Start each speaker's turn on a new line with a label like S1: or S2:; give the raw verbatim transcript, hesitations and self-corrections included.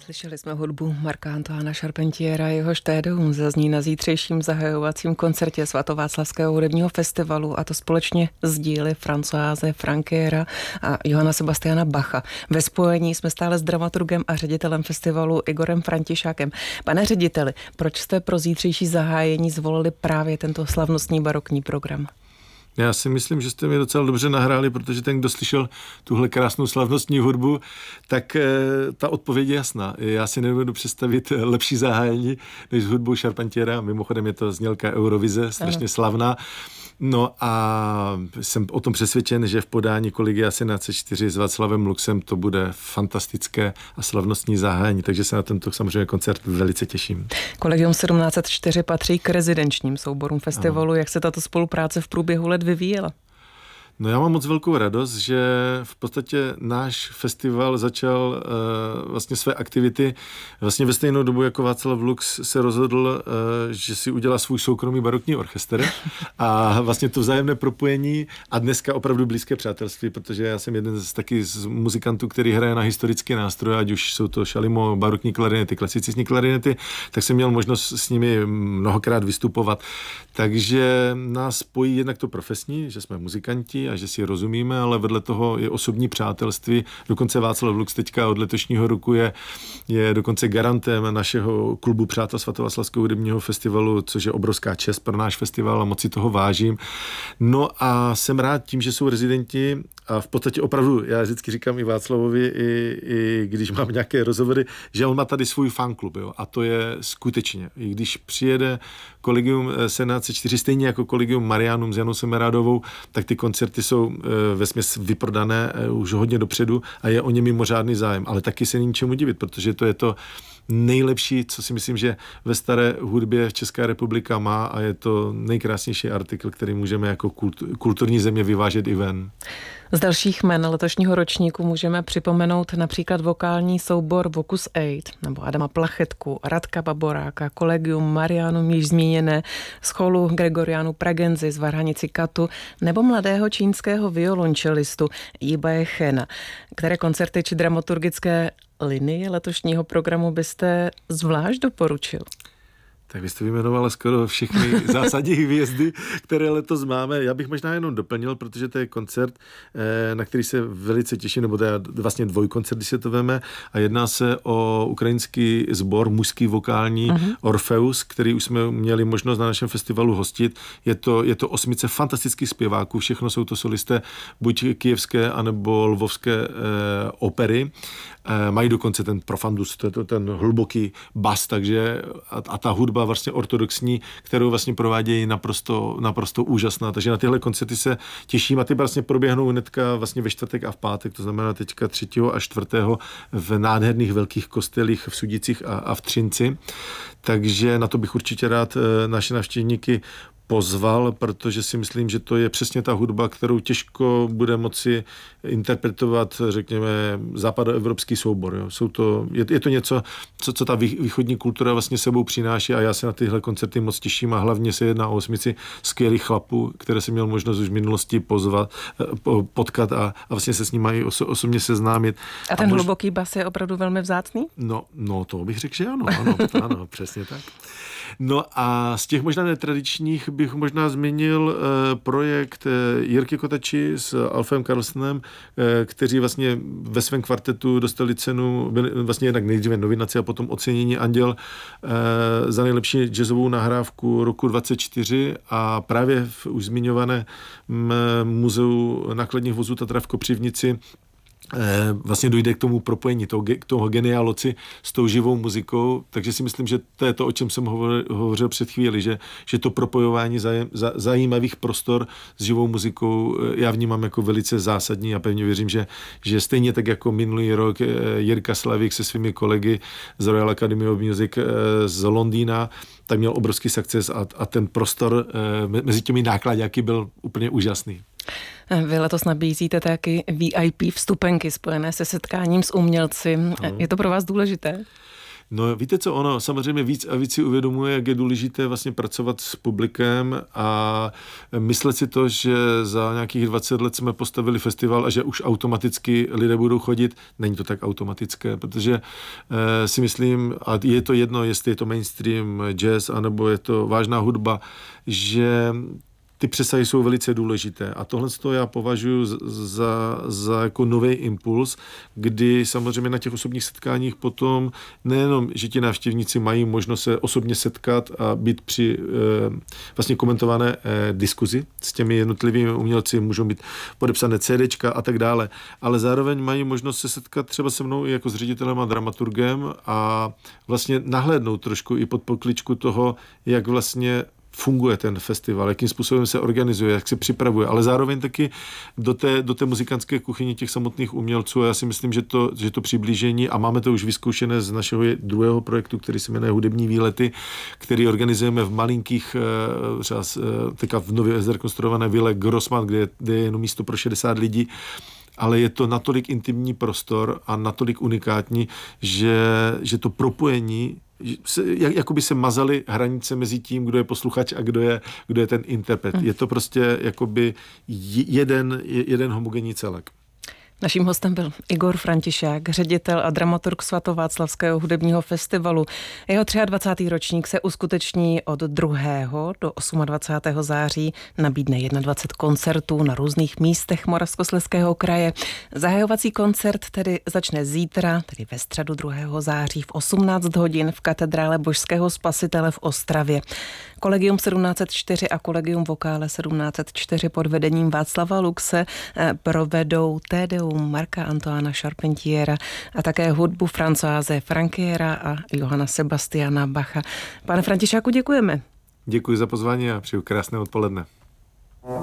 S1: Slyšeli jsme hudbu Marca Antoána Charpentiera, jehož tédeum zazní na zítřejším zahajovacím koncertě Svatováclavského hudebního festivalu, a to společně s díly Françoise Franckera a Johanna Sebastiana Bacha. Ve spojení jsme stále s dramaturgem a ředitelem festivalu Igorem Františákem. Pane řediteli, proč jste pro zítřejší zahájení zvolili právě tento slavnostní barokní program?
S2: Já si myslím, že jste mi docela dobře nahráli, protože ten, kdo slyšel tuhle krásnou slavnostní hudbu, tak e, ta odpověď je jasná. Já si nedovedu představit lepší zahájení než s hudbou Charpentiera. Mimochodem je to znělka Eurovize, strašně ano. slavná. No a jsem o tom přesvědčen, že v podání Collegia Senace čtyři s Václavem Luxem to bude fantastické a slavnostní zahájení, takže se na tento samozřejmě koncert velice těším.
S1: Collegium sedmnáct set čtyři patří k rezidenčním souborům festivalu. Ano. Jak se tato spolupráce v průběhu let vyvíjela?
S2: No já mám moc velkou radost, že v podstatě náš festival začal uh, vlastně své aktivity vlastně ve stejnou dobu jako Václav Lux se rozhodl, uh, že si udělá svůj soukromý barokní orchestr a vlastně to vzájemné propojení a dneska opravdu blízké přátelství, protože já jsem jeden z taky z muzikantů, který hraje na historické nástroje, ať už jsou to šalimo, barokní klarinety, klasicistní klarinety, tak jsem měl možnost s nimi mnohokrát vystupovat. Takže nás spojí jednak to profesní, že jsme muzikanti a že si rozumíme, ale vedle toho je osobní přátelství. Dokonce Václav Lux teďka od letošního roku je, je dokonce garantem našeho klubu Přátel Svatováclavského hudebního festivalu, což je obrovská čest pro náš festival a moc si toho vážím. No a jsem rád tím, že jsou rezidenti a v podstatě opravdu, já vždycky říkám i Václavovi, i, i když mám nějaké rozhovory, že on má tady svůj fanklub, jo, a to je skutečně. I když přijede Collegium Senace čtyři, stejně jako Collegium Marianum s Janou Semerádovou, tak ty koncerty jsou e, vesměs vyprodané e, už hodně dopředu a je o ně mimořádný zájem. Ale taky se není čemu divit, protože to je to nejlepší, co si myslím, že ve staré hudbě Česká republika má a je to nejkrásnější artikl, který můžeme jako kulturní země vyvážet i ven.
S1: Z dalších jmen letošního ročníku můžeme připomenout například vokální soubor Vocus Eight nebo Adama Plachetku, Radka Baboráka, Collegium Marianum již zmíněné, Scholu Gregorianu Pragenzi z Varhanici Katu nebo mladého čínského violončelistu Jibae Chena. Které koncerty či dramaturgické linie letošního programu byste zvlášť doporučil?
S2: Tak vy jste vyjmenovala skoro všechny zásadní hvězdy, které letos máme. Já bych možná jenom doplnil, protože to je koncert, na který se velice těším, nebo to je vlastně dvojkoncert, když se to veme, a jedná se o ukrajinský sbor, mužský vokální uh-huh. Orfeus, který už jsme měli možnost na našem festivalu hostit. Je to, je to osmice fantastických zpěváků, všechno jsou to solisté buď kyjevské, anebo lvovské eh, opery. Eh, mají dokonce ten profandus, to je to, ten hluboký bas, takže a, a ta hudba vlastně ortodoxní, kterou vlastně provádějí naprosto, naprosto úžasná. Takže na tyhle koncerty se těším a ty vlastně proběhnou hnedka vlastně ve čtvrtek a v pátek, to znamená teďka třetího a čtvrtého v nádherných velkých kostelích v Sudicích a, a v Třinci. Takže na to bych určitě rád naše navštěvníky pozval, protože si myslím, že to je přesně ta hudba, kterou těžko bude moci interpretovat, řekněme, západoevropský soubor. Jo. Jsou to, je, je to něco, co, co ta východní kultura vlastně sebou přináší a já se na tyhle koncerty moc těším a hlavně se jedná o osmici skvělých chlapů, které jsem měl možnost už v minulosti pozvat, potkat a, a vlastně se s nimi i oso, osobně seznámit.
S1: A ten a mož... hluboký bas je opravdu velmi vzácný?
S2: No, no to bych řekl, že ano, ano, ano, přesně tak. No a z těch možná netradičních bych možná zmínil eh, projekt eh, Jirky Kotači s Alfem Karlssonem, eh, kteří vlastně ve svém kvartetu dostali cenu, byli vlastně jednak nejdříve nominaci a potom ocenění Anděl eh, za nejlepší jazzovou nahrávku roku dvacet čtyři a právě v už zmiňované muzeu nákladních vozů Tatra v Kopřivnici vlastně dojde k tomu propojení toho, toho geniáloci s tou živou muzikou, takže si myslím, že to je to, o čem jsem hovoril, hovořil před chvíli, že, že to propojování zajem, za, zajímavých prostor s živou muzikou já vnímám jako velice zásadní a pevně věřím, že, že stejně tak jako minulý rok Jirka Slavík se svými kolegy z Royal Academy of Music z Londýna, tak měl obrovský success a, a ten prostor mezi těmi nákladáky byl úplně úžasný.
S1: Vy letos nabízíte taky V I P vstupenky spojené se setkáním s umělci. Ano. Je to pro vás důležité?
S2: No víte co, ono samozřejmě víc a víc si uvědomuje, jak je důležité vlastně pracovat s publikem a myslet si to, že za nějakých dvacet let jsme postavili festival a že už automaticky lidé budou chodit. Není to tak automatické, protože eh, si myslím, a je to jedno, jestli je to mainstream, jazz, anebo je to vážná hudba, že ty přesahy jsou velice důležité a tohle já považuji za, za jako nový impuls, kdy samozřejmě na těch osobních setkáních potom nejenom, že ti návštěvníci mají možnost se osobně setkat a být při eh, vlastně komentované eh, diskuzi s těmi jednotlivými umělci, můžou být podepsané CDčka a tak dále, ale zároveň mají možnost se setkat třeba se mnou i jako s ředitelem a dramaturgem a vlastně nahlédnout trošku i pod pokličku toho, jak vlastně funguje ten festival, jakým způsobem se organizuje, jak se připravuje, ale zároveň taky do té, do té muzikantské kuchyně těch samotných umělců. Já si myslím, že to, že to přiblížení, a máme to už vyzkoušené z našeho druhého projektu, který se jmenuje Hudební výlety, který organizujeme v malinkých, třeba teďka v nově zrekonstruované vile Grossman, kde, kde je jenom místo pro šedesát lidí, ale je to natolik intimní prostor a natolik unikátní, že, že to propojení se, jak, jakoby se mazaly hranice mezi tím, kdo je posluchač a kdo je, kdo je ten interpret. Hmm. Je to prostě jakoby jeden, jeden homogenní celek.
S1: Naším hostem byl Igor Františák, ředitel a dramaturg Svatováclavského hudebního festivalu. Jeho dvacátý třetí ročník se uskuteční od druhého do dvacátého osmého září. Nabídne dvacet jedna koncertů na různých místech Moravskoslezského kraje. Zahajovací koncert tedy začne zítra, tedy ve středu druhého září v osmnáct hodin v katedrále Božského Spasitele v Ostravě. Kolegium sedmnáct set čtyři a Kolegium Vokále sedmnáct set čtyři pod vedením Václava Luxe provedou Tédeum Marka Antoána Charpentiera a také hudbu Francoise Frankiera a Johana Sebastiana Bacha. Pane Františáku, děkujeme.
S2: Děkuji za pozvání a přeju krásné odpoledne.